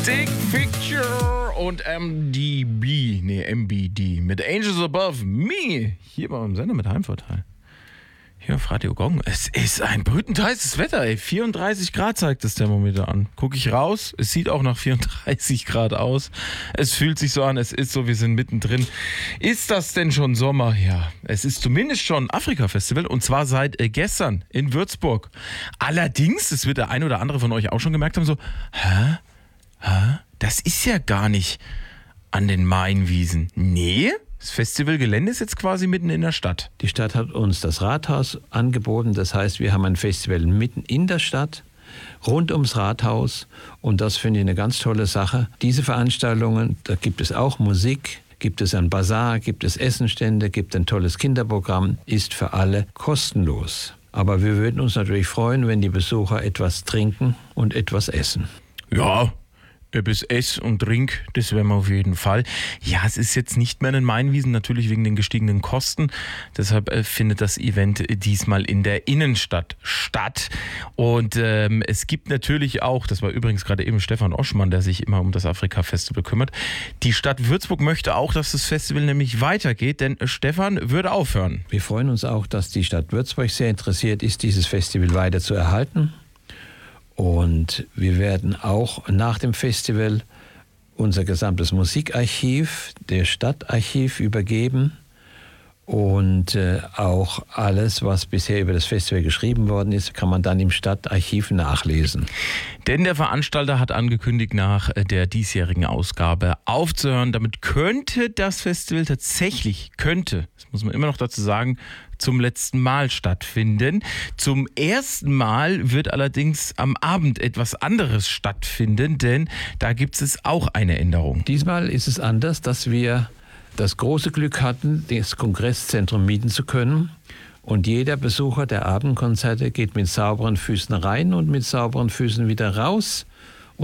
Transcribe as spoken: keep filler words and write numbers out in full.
Stick Picture und M D B, nee, M B D mit Angels Above Me. Hier bei unserem Sender mit Heimvorteil. Hier auf Radio Gong. Es ist ein brütend heißes Wetter, ey. vierunddreißig Grad zeigt das Thermometer an. Gucke ich raus, es sieht auch nach vierunddreißig Grad aus. Es fühlt sich so an, es ist so, wir sind mittendrin. Ist das denn schon Sommer? Ja, es ist zumindest schon Afrika-Festival und zwar seit äh, gestern in Würzburg. Allerdings, das wird der ein oder andere von euch auch schon gemerkt haben, so, hä? Hä? Das ist ja gar nicht an den Mainwiesen. Nee? Das Festivalgelände ist jetzt quasi mitten in der Stadt. Die Stadt hat uns das Rathaus angeboten. Das heißt, wir haben ein Festival mitten in der Stadt, rund ums Rathaus. Und das finde ich eine ganz tolle Sache. Diese Veranstaltungen, da gibt es auch Musik, gibt es ein Bazar, gibt es Essenstände, gibt ein tolles Kinderprogramm, ist für alle kostenlos. Aber wir würden uns natürlich freuen, wenn die Besucher etwas trinken und etwas essen. Ja, bis Ess und Trink, das werden wir auf jeden Fall. Ja, es ist jetzt nicht mehr in den Mainwiesen, natürlich wegen den gestiegenen Kosten. Deshalb äh, findet das Event diesmal in der Innenstadt statt. Und ähm, es gibt natürlich auch, das war übrigens gerade eben Stefan Oschmann, der sich immer um das Afrika-Festival kümmert, die Stadt Würzburg möchte auch, dass das Festival nämlich weitergeht, denn Stefan würde aufhören. Wir freuen uns auch, dass die Stadt Würzburg sehr interessiert ist, dieses Festival weiter zu erhalten. Und wir werden auch nach dem Festival unser gesamtes Musikarchiv, der Stadtarchiv, übergeben und äh, auch alles, was bisher über das Festival geschrieben worden ist, kann man dann im Stadtarchiv nachlesen. Denn der Veranstalter hat angekündigt, nach der diesjährigen Ausgabe aufzuhören. Damit könnte das Festival tatsächlich, könnte, das muss man immer noch dazu sagen, zum letzten Mal stattfinden. Zum ersten Mal wird allerdings am Abend etwas anderes stattfinden, denn da gibt es auch eine Änderung. Diesmal ist es anders, dass wir das große Glück hatten, das Kongresszentrum mieten zu können. Und jeder Besucher der Abendkonzerte geht mit sauberen Füßen rein und mit sauberen Füßen wieder raus.